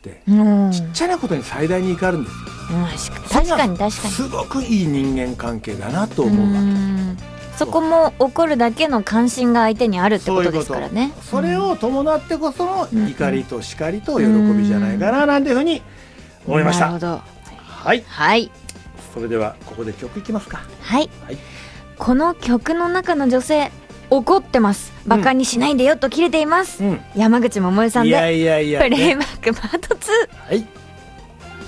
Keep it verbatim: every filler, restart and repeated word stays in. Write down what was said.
、 うん、 ちっちゃなことに最大に怒るんですよ、 うん、確かに確かにすごくいい人間関係だなと思うわけ。 うん、そこも怒るだけの関心が相手にあるってことですからね。 そういうこと、それを伴ってこその怒りと叱りと喜びじゃないかななんていうふうに思いました。 なるほど。 はい、 はい、 それではここで曲いきますか。 はい、 はい、 この曲の中の女性怒ってます、バカにしないでよと切れています、 うん、 山口百恵さんでいやいやいや、 プレイバックパートツー。 はい。